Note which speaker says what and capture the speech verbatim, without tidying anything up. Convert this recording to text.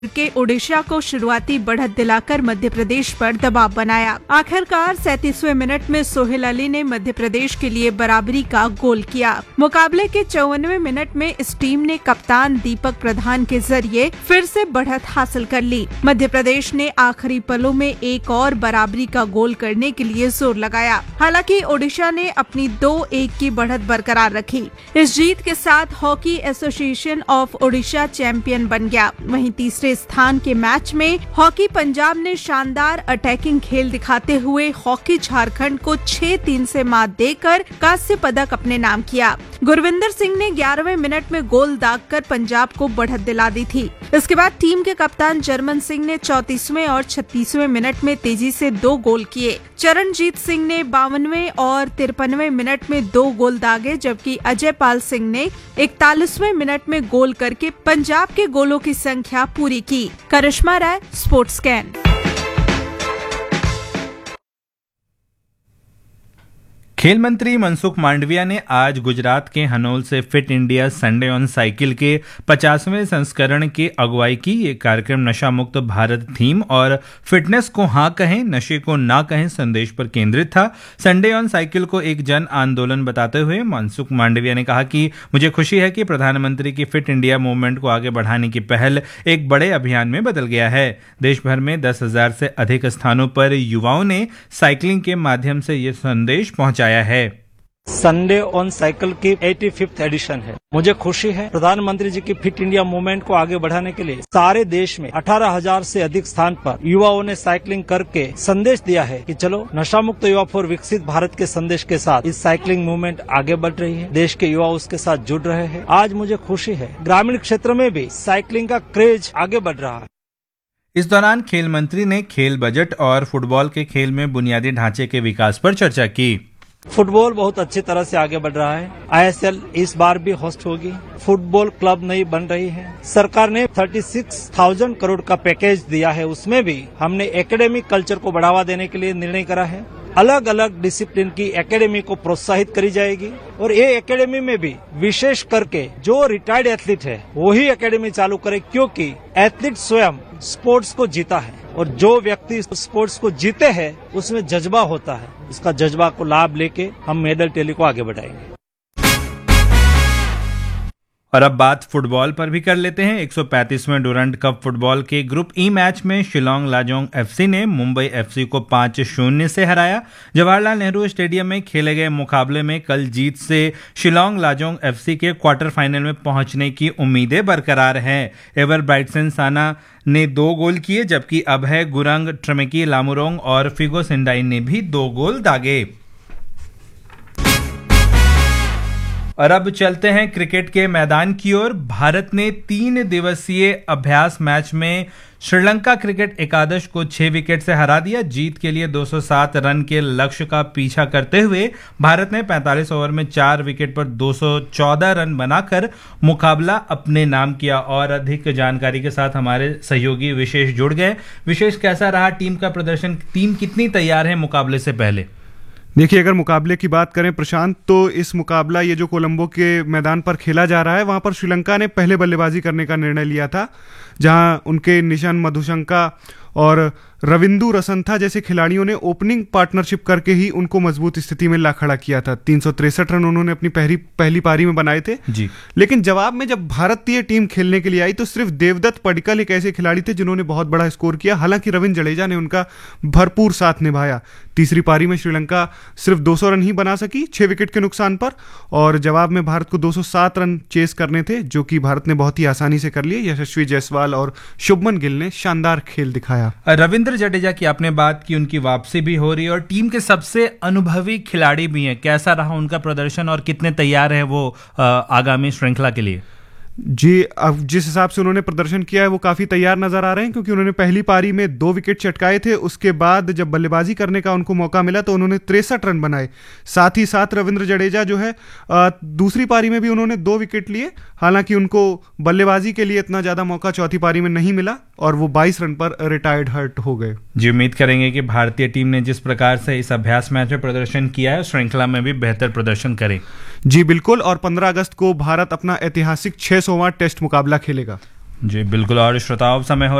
Speaker 1: के ओडिशा को शुरुआती बढ़त दिलाकर मध्य प्रदेश पर दबाव बनाया। आखिरकार सैंतीसवें मिनट में सोहेल अली ने मध्य प्रदेश के लिए बराबरी का गोल किया। मुकाबले के चौवनवें मिनट में इस टीम ने कप्तान दीपक प्रधान के जरिए फिर से बढ़त हासिल कर ली। मध्य प्रदेश ने आखिरी पलों में एक और बराबरी का गोल करने के लिए जोर लगाया। हालांकि ओडिशा ने अपनी दो एक की बढ़त बरकरार रखी। इस जीत के साथ hockey association of Odisha champion बन गया। वहीं तीसरे स्थान के मैच में हॉकी पंजाब ने शानदार अटैकिंग खेल दिखाते हुए हॉकी झारखंड को छह तीन से मात देकर कांस्य पदक अपने नाम किया। गुरविंदर सिंह ने ग्यारहवें मिनट में गोल दागकर पंजाब को बढ़त दिला दी थी। इसके बाद टीम के कप्तान जर्मन सिंह ने चौंतीसवें और छत्तीसवें मिनट में तेजी से दो गोल किए। चरणजीत सिंह ने बावनवें और तिरपनवें मिनट में दो गोल दागे, जबकि अजय पाल सिंह ने इकतालीसवें मिनट में गोल करके पंजाब के गोलों की संख्या पूरी की। करिश्मा राय, स्पोर्ट्स स्कैन।
Speaker 2: खेल मंत्री मनसुख मांडविया ने आज गुजरात के हनोल से fit India Sunday on cycle के पचासवें संस्करण की अगुवाई की। ये कार्यक्रम नशा मुक्त भारत थीम और फिटनेस को हाँ कहें, नशे को ना कहें संदेश पर केंद्रित था। संडे ऑन साइकिल को एक जन आंदोलन बताते हुए मनसुख मांडविया ने कहा कि मुझे खुशी है कि प्रधानमंत्री की फिट इंडिया मूवमेंट को आगे बढ़ाने की पहल एक बड़े अभियान में बदल गया है। देश भर में दस हजार से अधिक स्थानों पर युवाओं ने साइकिलिंग के माध्यम से ये संदेश पहुंचाया है।
Speaker 3: संडे ऑन साइकिल की पचासीवीं एडिशन है। मुझे खुशी है प्रधानमंत्री जी की फिट इंडिया मूवमेंट को आगे बढ़ाने के लिए सारे देश में अठारह हजार से अधिक स्थान पर युवाओं ने साइकिलिंग करके संदेश दिया है कि चलो नशा मुक्त युवा फॉर विकसित भारत के संदेश के साथ इस साइकिलिंग मूवमेंट आगे बढ़ रही है। देश के युवा उसके साथ जुड़ रहे हैं। आज मुझे खुशी है ग्रामीण क्षेत्र में भी साइकिलिंग का क्रेज आगे बढ़ रहा है।
Speaker 2: इस दौरान खेल मंत्री ने खेल बजट और फुटबॉल के खेल में बुनियादी ढांचे के विकास पर चर्चा की।
Speaker 3: फुटबॉल बहुत अच्छी तरह से आगे बढ़ रहा है। आई एस एल इस बार भी होस्ट होगी। फुटबॉल क्लब नई बन रही है। सरकार ने छत्तीस हजार करोड़ का पैकेज दिया है। उसमें भी हमने एकेडमिक कल्चर को बढ़ावा देने के लिए निर्णय करा है। अलग अलग डिसिप्लिन की एकेडमी को प्रोत्साहित करी जाएगी और ये एकेडमी में भी विशेष करके जो रिटायर्ड एथलीट है वही एकेडमी चालू करे, क्योंकि एथलीट स्वयं स्पोर्ट्स को जीता है और जो व्यक्ति स्पोर्ट्स को जीते हैं उसमें जज्बा होता है। इसका जज्बा को लाभ लेके हम मेडल टैली को आगे बढ़ाएंगे।
Speaker 2: और अब बात फुटबॉल पर भी कर लेते हैं। एक सौ पैंतीसवें डुरंड कप फुटबॉल के ग्रुप ई मैच में शिलोंग लाजोंग एफसी ने मुंबई एफसी को पांच शून्य से हराया। जवाहरलाल नेहरू स्टेडियम में खेले गए मुकाबले में कल जीत से शिलोंग लाजोंग एफसी के क्वार्टर फाइनल में पहुंचने की उम्मीदें बरकरार हैं। एवर ब्राइटसन साना ने दो गोल किए, जबकि अभय गुरंग, ट्रमेकी लामुरोंग और फिगो सिंडाई ने भी दो गोल दागे। और अब चलते हैं क्रिकेट के मैदान की ओर। भारत ने तीन दिवसीय अभ्यास मैच में श्रीलंका क्रिकेट एकादश को छह विकेट से हरा दिया। जीत के लिए दो सौ सात रन के लक्ष्य का पीछा करते हुए भारत ने पैंतालीस ओवर में चार विकेट पर दो सौ चौदह रन बनाकर मुकाबला अपने नाम किया। और अधिक जानकारी के साथ हमारे सहयोगी विशेष जुड़ गए। विशेष, कैसा रहा टीम का प्रदर्शन? टीम कितनी तैयार है मुकाबले से पहले?
Speaker 4: देखिए, अगर मुकाबले की बात करें प्रशांत, तो इस मुकाबला ये जो कोलंबो के मैदान पर खेला जा रहा है, वहां पर श्रीलंका ने पहले बल्लेबाजी करने का निर्णय लिया था, जहां उनके निशान मधुशंका और रविंदु रसंथा जैसे खिलाड़ियों ने ओपनिंग पार्टनरशिप करके ही उनको मजबूत स्थिति में ला खड़ा किया था। तीन सौ तिरसठ रन उन्होंने अपनी पहली पहली पारी में बनाए थे जी। लेकिन जवाब में जब भारतीय टीम खेलने के लिए आई तो सिर्फ देवदत्त पडिक्कल एक ऐसे खिलाड़ी थे जिन्होंने बहुत बड़ा स्कोर किया। हालांकि रविंद्र जडेजा ने उनका भरपूर साथ निभाया। तीसरी पारी में श्रीलंका सिर्फ दो सौ रन ही बना सकी छह विकेट के नुकसान पर, और जवाब में भारत को दो सौ सात रन चेस करने थे, जो कि भारत ने बहुत ही आसानी से कर लिए। यशस्वी जायसवाल और शुभमन गिल ने शानदार खेल दिखाया।
Speaker 2: रविंद्र जडेजा की आपने बात की, उनकी वापसी भी हो रही है और टीम के सबसे अनुभवी खिलाड़ी भी हैं। कैसा रहा उनका प्रदर्शन और कितने तैयार है वो आगामी श्रृंखला के लिए?
Speaker 4: जी, अब जिस हिसाब से उन्होंने प्रदर्शन किया है वो काफ़ी तैयार नजर आ रहे हैं, क्योंकि उन्होंने पहली पारी में दो विकेट चटकाए थे। उसके बाद जब बल्लेबाजी करने का उनको मौका मिला तो उन्होंने तिरसठ रन बनाए। साथ ही साथ रविंद्र जडेजा जो है दूसरी पारी में भी उन्होंने दो विकेट लिए। हालांकि उनको बल्लेबाजी के लिए इतना ज़्यादा मौका चौथी पारी में नहीं मिला और वो बाईस रन पर रिटायर्ड हर्ट हो गए।
Speaker 2: जी, उम्मीद करेंगे कि भारतीय टीम ने जिस प्रकार से इस अभ्यास मैच में प्रदर्शन किया है श्रृंखला में भी बेहतर प्रदर्शन करे।
Speaker 4: जी बिल्कुल, और पंद्रह अगस्त को भारत अपना ऐतिहासिक छह सौवां टेस्ट मुकाबला खेलेगा।
Speaker 2: जी बिल्कुल। और श्रोताओं, समय हो